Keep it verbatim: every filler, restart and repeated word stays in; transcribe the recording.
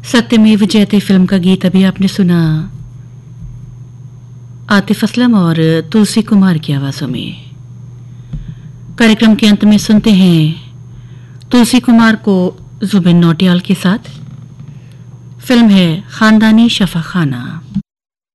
सत्यमेव जयते फिल्म का गीत अभी आपने सुना आतिफ असलम और तुलसी कुमार की आवाजों में। कार्यक्रम के अंत में सुनते हैं तुलसी कुमार को जुबिन नौटियाल के साथ। फिल्म है खानदानी शफा खाना।